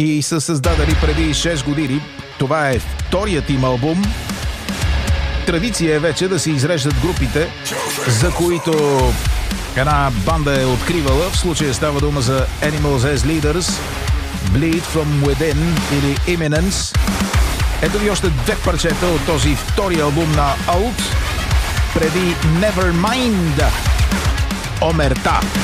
и са създадени преди 6 години. Това е вторият им албум. Традиция е вече да се изреждат групите, за които една банда е откривала. В случая става дума за Animals as Leaders, Bleed From Within или Imminence. Ето ви още две парчета от този втори албум на Out преди Nevermind. Омерта.